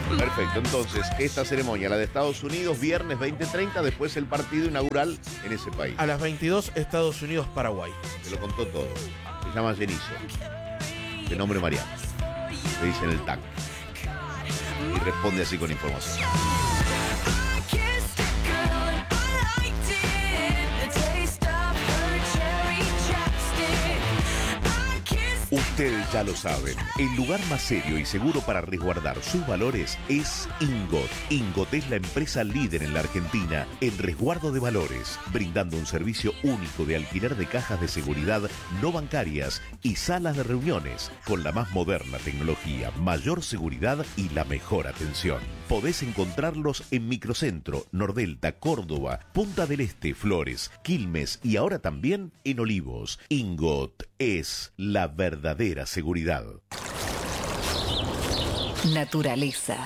Perfecto, entonces, esta ceremonia, la de Estados Unidos, viernes 20:30, después el partido inaugural en ese país. A las 22, Estados Unidos-Paraguay. Se lo contó todo. Se llama Genizo. De nombre Mariano. Le dicen el TAC. Y responde así con información. Ustedes ya lo saben, el lugar más serio y seguro para resguardar sus valores es Ingot. Ingot es la empresa líder en la Argentina en resguardo de valores, brindando un servicio único de alquiler de cajas de seguridad no bancarias y salas de reuniones, con la más moderna tecnología, mayor seguridad y la mejor atención. Podés encontrarlos en Microcentro, Nordelta, Córdoba, Punta del Este, Flores, Quilmes y ahora también en Olivos. Ingot es la verdadera seguridad. Naturaleza.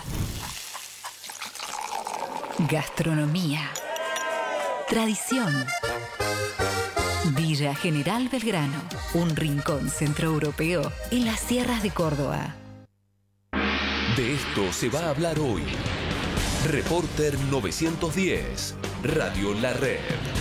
Gastronomía. Tradición. Villa General Belgrano, un rincón centroeuropeo en las sierras de Córdoba. De esto se va a hablar hoy. Reporter 910, Radio La Red.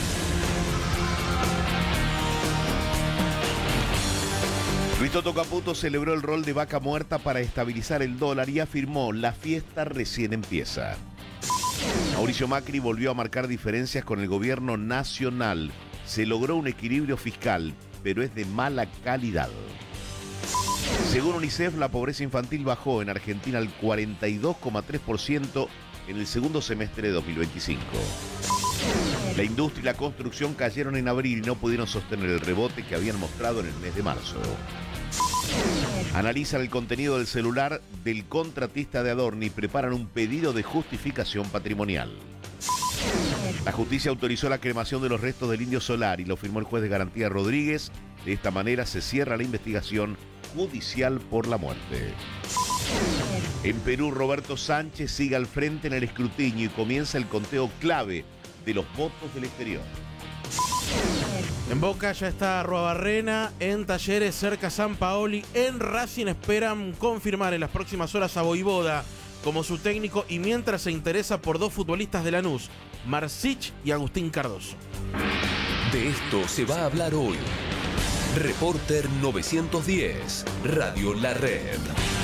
Luis Toto Caputo celebró el rol de vaca muerta para estabilizar el dólar y afirmó: la fiesta recién empieza. Mauricio Macri volvió a marcar diferencias con el gobierno nacional. Se logró un equilibrio fiscal, pero es de mala calidad. Según UNICEF, la pobreza infantil bajó en Argentina al 42,3% en el segundo semestre de 2025. La industria y la construcción cayeron en abril y no pudieron sostener el rebote que habían mostrado en el mes de marzo. Analizan el contenido del celular del contratista de Adorni y preparan un pedido de justificación patrimonial. La justicia autorizó la cremación de los restos del Indio Solari, lo firmó el juez de garantía Rodríguez. De esta manera se cierra la investigación judicial por la muerte. En Perú, Roberto Sánchez sigue al frente en el escrutinio y comienza el conteo clave de los votos del exterior. En Boca ya está Arruabarrena, en Talleres cerca San Paoli, en Racing esperan confirmar en las próximas horas a Voivoda como su técnico y mientras se interesa por dos futbolistas de Lanús, Marcich y Agustín Cardoso. De esto se va a hablar hoy. Reporter 910, Radio La Red.